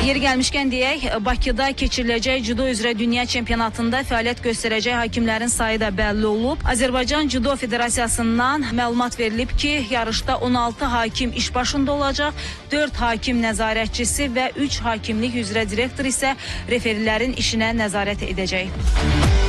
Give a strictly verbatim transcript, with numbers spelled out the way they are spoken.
Yeri gəlmişkən deyək, Bakıda keçiriləcək judo üzrə dünya çempionatında fəaliyyət göstərəcək hakimlərin sayı da bəlli olub. Azərbaycan Judo Federasiyasından məlumat verilib ki, yarışda on altı hakim iş başında olacaq, dörd hakim nəzarətçisi və üç hakimlik üzrə direktor isə referilərin işinə nəzarət edəcək.